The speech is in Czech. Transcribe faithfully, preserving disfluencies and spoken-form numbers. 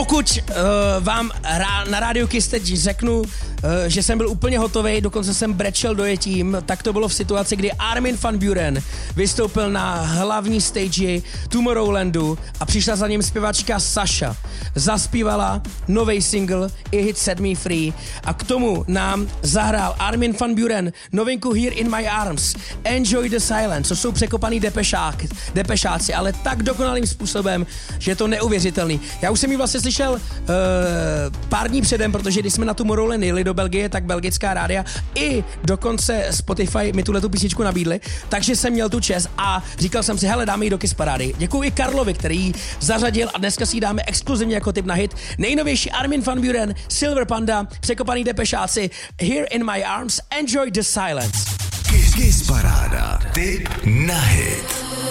Pokud uh, vám rá, na rádiu Kiss teď řeknu, uh, že jsem byl úplně hotovej, dokonce jsem brečel dojetím, tak to bylo v situaci, kdy Armin van Buuren vystoupil na hlavní stage Tomorrowlandu a přišla za ním zpěvačka Sasha. Zaspívala nový single i hit Set Me Free a k tomu nám zahrál Armin van Buuren novinku Here in My Arms, Enjoy the Silence, co jsou překopaný depešák, depešáci, ale tak dokonalým způsobem, že je to neuvěřitelný. Já už jsem ji vlastně slyšel uh, pár dní předem, protože když jsme na Tomorrowland jeli do Belgie, tak belgická rádia i dokonce Spotify mi tuhletu písničku nabídli, takže jsem měl tu čest a říkal jsem si, hele, dáme ji do Kiss parády. Děkuji i Karlovi, který ji zařadil a dneska si ji dáme exkluzivně jako tip na hit. Nejnovější Armin van Buuren, Silver Panda, překopaný depešáci, Here in My Arms, Enjoy the Silence. Kiss, Kiss paráda, tip na hit.